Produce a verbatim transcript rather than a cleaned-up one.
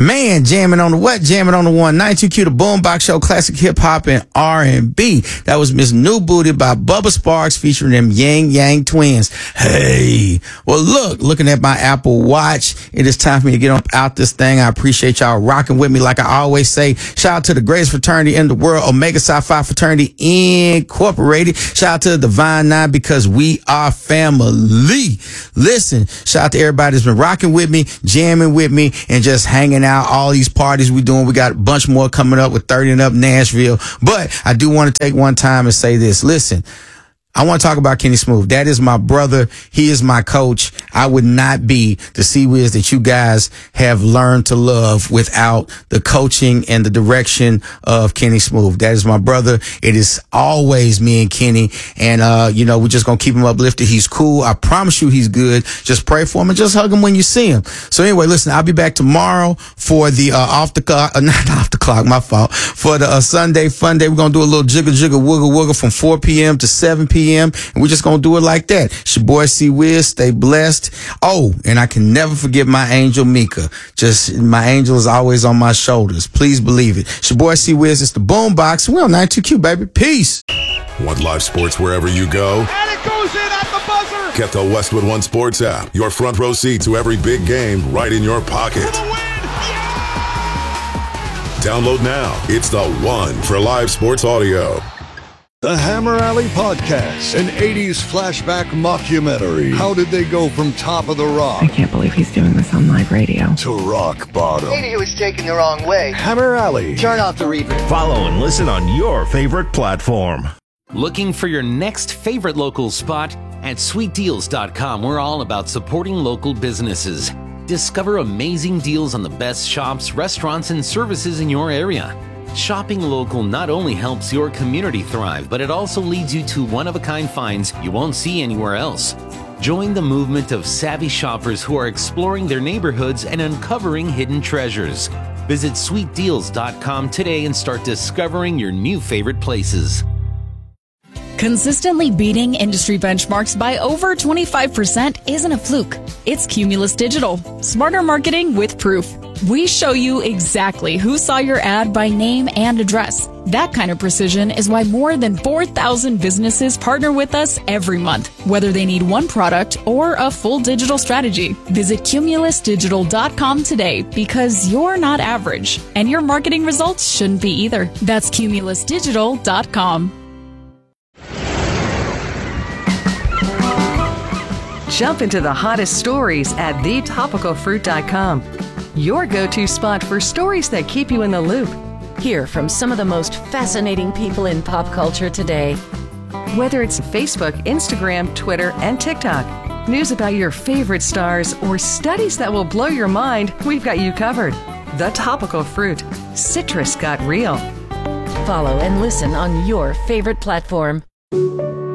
Man, jamming on the what? Jamming on the one ninety-two Q, the Boombox Show, classic hip hop and R and B. That was Miss New Booty by Bubba Sparks featuring them Yang Yang twins. Hey, well, look, looking at my Apple Watch, it is time for me to get up out this thing. I appreciate y'all rocking with me. Like I always say, shout out to the greatest fraternity in the world, Omega Psi Phi Fraternity Incorporated. Shout out to the Divine Nine because we are family. Listen, shout out to everybody that's been rocking with me, jamming with me, and just hanging out. All these parties we doing. We got a bunch more coming up with thirty and Up Nashville. But I do want to take one time and say this. Listen, I want to talk about Kenny Smooth. That is my brother. He is my coach. I would not be the C-Wiz that you guys have learned to love without the coaching and the direction of Kenny Smooth. That is my brother. It is always me and Kenny. And, uh, you know, we're just going to keep him uplifted. He's cool. I promise you he's good. Just pray for him and just hug him when you see him. So anyway, listen, I'll be back tomorrow for the, uh, off the clock, uh, not off the clock, my fault, for the uh, Sunday Fun Day. We're going to do a little jiggle, jiggle, wiggle, wiggle from four p.m. to seven p.m. And we're just going to do it like that. It's your boy C-Wiz. Stay blessed. Oh, and I can never forget my angel Mika. Just, my angel is always on my shoulders. Please believe it. It's your boy C-Wiz. It's the Boombox. We're on ninety-two Q, baby. Peace. Want live sports wherever you go? And it goes in at the buzzer. Get the Westwood One Sports app. Your front row seat to every big game right in your pocket. For the win. Yeah! Download now. It's the one for live sports audio. The Hammer Alley Podcast, an eighties flashback mockumentary. How did they go from top of the rock I can't believe he's doing this on live radio. to rock bottom? Lady who was taken the wrong way. Hammer Alley. Turn off the reverb. Follow and listen on your favorite platform. Looking for your next favorite local spot? At sweet deals dot com, we're all about supporting local businesses. Discover amazing deals on the best shops, restaurants, and services in your area. Shopping local not only helps your community thrive, but it also leads you to one-of-a-kind finds you won't see anywhere else. Join the movement of savvy shoppers who are exploring their neighborhoods and uncovering hidden treasures. Visit sweet deals dot com today and start discovering your new favorite places. Consistently beating industry benchmarks by over twenty-five percent isn't a fluke. It's Cumulus Digital. Smarter marketing with proof. We show you exactly who saw your ad by name and address. That kind of precision is why more than four thousand businesses partner with us every month, whether they need one product or a full digital strategy. Visit cumulus digital dot com today because you're not average, and your marketing results shouldn't be either. That's cumulus digital dot com. Jump into the hottest stories at the topical fruit dot com. Your go-to spot for stories that keep you in the loop. Hear from some of the most fascinating people in pop culture today. Whether it's Facebook, Instagram, Twitter, and TikTok, news about your favorite stars, or studies that will blow your mind, we've got you covered. The Topical Fruit. Citrus got real. Follow and listen on your favorite platform.